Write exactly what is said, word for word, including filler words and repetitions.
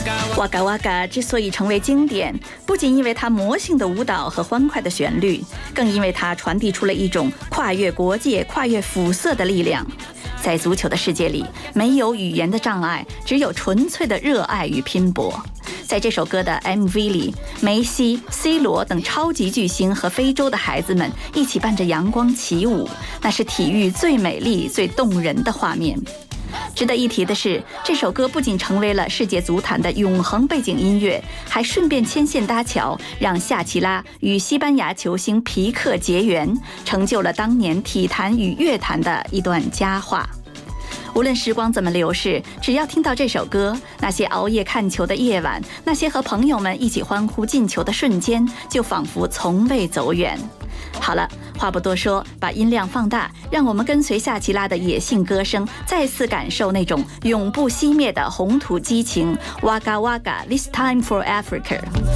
哇嘎哇嘎之所以成为经典，不仅因为它魔性的舞蹈和欢快的旋律，更因为它传递出了一种跨越国界、跨越肤色的力量。在足球的世界里，没有语言的障碍，只有纯粹的热爱与拼搏。在这首歌的 M V 里，梅西、C 罗等超级巨星和非洲的孩子们一起伴着阳光起舞，那是体育最美丽、最动人的画面。值得一提的是，这首歌不仅成为了世界足坛的永恒背景音乐，还顺便牵线搭桥，让夏奇拉与西班牙球星皮克结缘，成就了当年体坛与乐坛的一段佳话。无论时光怎么流逝，只要听到这首歌，那些熬夜看球的夜晚，那些和朋友们一起欢呼进球的瞬间，就仿佛从未走远。好了，话不多说，把音量放大，让我们跟随夏奇拉的野性歌声，再次感受那种永不熄灭的红土激情。Wagga Wagga, this time for Africa。